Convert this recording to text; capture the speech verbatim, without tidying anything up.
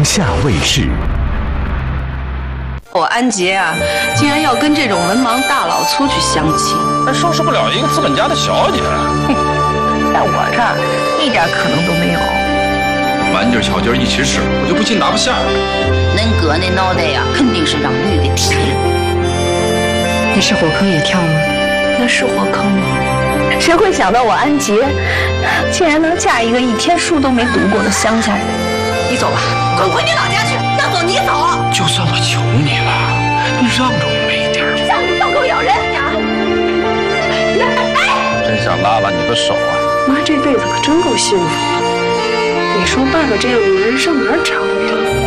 夏卫视。 我安杰啊，竟然要跟这种文盲大老粗去相亲， 还收拾不了一个资本家的小姐。 在我这儿一点可能都没有。 玩劲巧劲一起使，我就不信拿不下。 恁哥那脑袋呀，肯定是让驴给踢了。 你是火坑也跳吗？ 那是火坑吗？ 谁会想到我安杰竟然能嫁一个一天书都没读过的乡下人？ 你走吧，滚回你老家去。要走你走。 就算我求你了，你让着我们一点。 像你小狗咬人呀！ 真想拉拉你的手啊！ 妈这辈子可真够幸福的。你说爸爸这样的人上哪儿找呀？